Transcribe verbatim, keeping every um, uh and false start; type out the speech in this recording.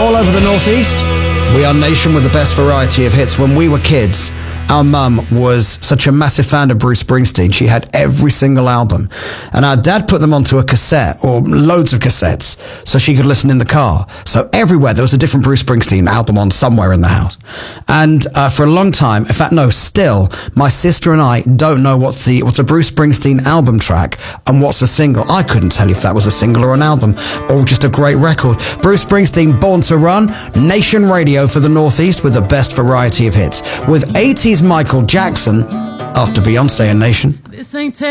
all over the Northeast. We are Nation with the best variety of hits. When we were kids, our mum was such a massive fan of Bruce Springsteen. She had every single album. And our dad put them onto a cassette, or loads of cassettes, so she could listen in the car. So everywhere there was a different Bruce Springsteen album on somewhere in the house. And uh, for a long time, in fact, no, still, my sister and I don't know what's the what's a Bruce Springsteen album track and what's a single. I couldn't tell you if that was a single or an album, or just a great record. Bruce Springsteen, Born to Run, Nation Radio for the Northeast with the best variety of hits. With eighties Michael Jackson after Beyonce and Nation. This ain't